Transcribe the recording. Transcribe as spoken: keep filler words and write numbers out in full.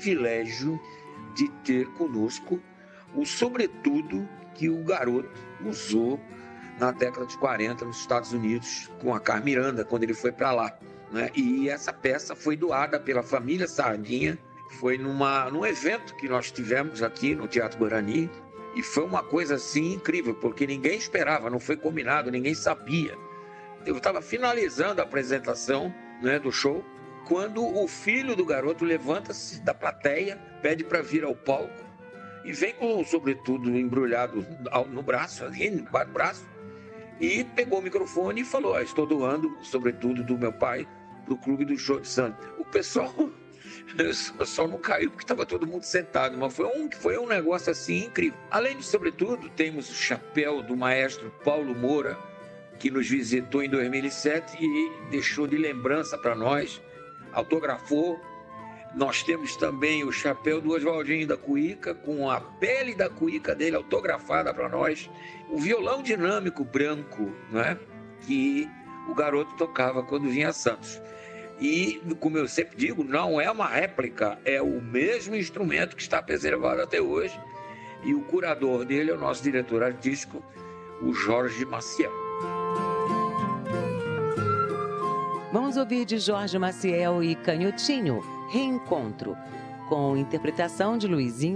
privilégio de ter conosco o sobretudo que o garoto usou na década de quarenta nos Estados Unidos com a Carmen Miranda, quando ele foi para lá, né? E essa peça foi doada pela família Sardinha, foi numa, num evento que nós tivemos aqui no Teatro Guarani, e foi uma coisa assim incrível, porque ninguém esperava, não foi combinado, ninguém sabia. Eu estava finalizando a apresentação, né, do show, quando o filho do garoto levanta-se da plateia, pede para vir ao palco e vem com o sobretudo embrulhado no braço, ali, no braço, e pegou o microfone e falou: ah, estou doando o sobretudo do meu pai para o Clube do Show de Santos. O pessoal, o pessoal não caiu porque estava todo mundo sentado, mas foi um, foi um negócio assim incrível. Além de sobretudo, temos o chapéu do maestro Paulo Moura, que nos visitou em dois mil e sete e deixou de lembrança para nós, autografou. Nós temos também o chapéu do Oswaldinho da Cuíca, com a pele da cuíca dele autografada para nós. O violão dinâmico branco, né, que o garoto tocava quando vinha a Santos. E, como eu sempre digo, não é uma réplica, é o mesmo instrumento que está preservado até hoje. E o curador dele é o nosso diretor artístico, o Jorge Maciel. Vamos ouvir de Jorge Maciel e Canhotinho, Reencontro, com interpretação de Luizinho